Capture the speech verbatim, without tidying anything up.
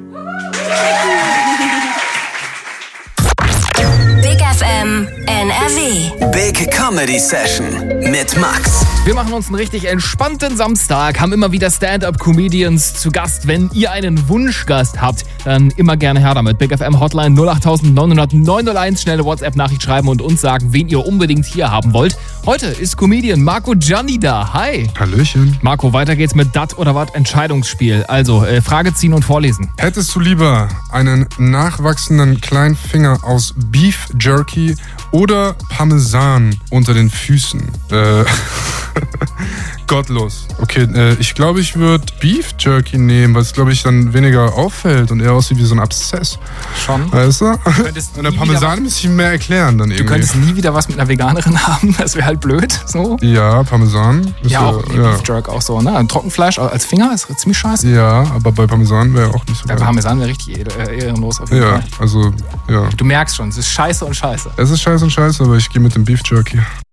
Big F M N R W. Big Comedy Session mit Max. Wir machen uns einen richtig entspannten Samstag, haben immer wieder Stand-Up-Comedians zu Gast. Wenn ihr einen Wunschgast habt, dann immer gerne her damit. Big F M Hotline null acht neun null null neun null eins. Schnelle WhatsApp-Nachricht schreiben und uns sagen, wen ihr unbedingt hier haben wollt. Heute ist Comedian Marco Gianni da. Hi. Hallöchen. Marco, weiter geht's mit Dat oder Wat Entscheidungsspiel. Also, äh, Frage ziehen und vorlesen. Hättest du lieber einen nachwachsenden kleinen Finger aus Beef Jerky oder Parmesan unter den Füßen? Äh, gottlos. Okay, äh, ich glaube, ich würde Beef Jerky nehmen, weil es, glaube ich, dann weniger auffällt und eher aussieht wie so ein Abszess. Schon. Weißt du? könntest Und der nie Parmesan wieder- müsste ich mehr erklären dann Du irgendwie. könntest nie wieder was mit einer Veganerin haben. Das wäre halt blöd. So. Ja, Parmesan. Ist Ja, auch ja. Beef Jerk auch so. Ne? Ein Trockenfleisch als Finger ist ziemlich scheiße. Ja, aber bei Parmesan wäre auch nicht so Der geil. Parmesan wäre richtig edel- äh, ehrenlos auf jeden Ja, Fall. also, ja. Du merkst schon, es ist scheiße und scheiße. Es ist scheiße und scheiße, aber ich gehe mit dem Beef Jerky.